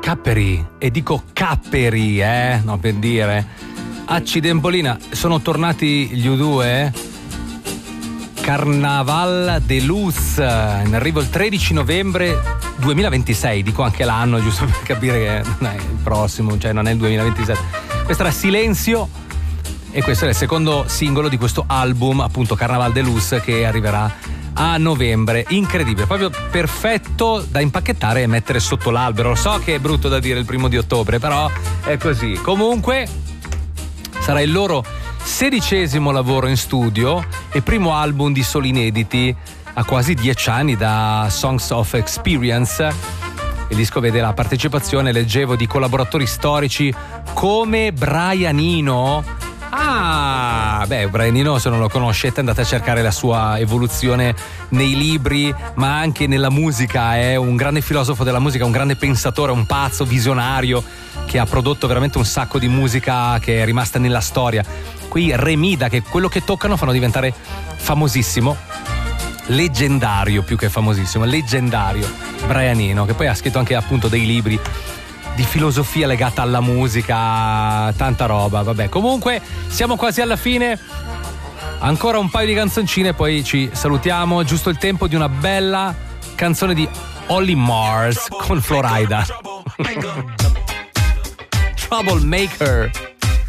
Capperi, e dico Capperi, no, per dire. Accidembolina, sono tornati gli U2? Carnaval de Luz, in arrivo il 13 novembre 2026, dico anche l'anno giusto per capire che non è il prossimo, cioè non è il 2027. Questo era Silenzio e questo è il secondo singolo di questo album, appunto Carnaval de Luz, che arriverà a novembre. Incredibile, proprio perfetto da impacchettare e mettere sotto l'albero. Lo so che è brutto da dire il 1 ottobre, però è così. Comunque sarà il loro 16° lavoro in studio e primo album di soli inediti a quasi 10 anni da Songs of Experience. Il disco vede la partecipazione, leggevo, di collaboratori storici come Brian Eno. Brian Eno, se non lo conoscete andate a cercare la sua evoluzione nei libri, ma anche nella musica. È un grande filosofo della musica, un grande pensatore, un pazzo visionario che ha prodotto veramente un sacco di musica che è rimasta nella storia. Qui Remida, che quello che toccano fanno diventare famosissimo, leggendario, più che famosissimo, leggendario Brian Eno, che poi ha scritto anche appunto dei libri di filosofia legata alla musica, tanta roba. Vabbè, comunque siamo quasi alla fine, ancora un paio di canzoncine, poi ci salutiamo. Giusto il tempo di una bella canzone di Olly Mars con Florida. Troublemaker.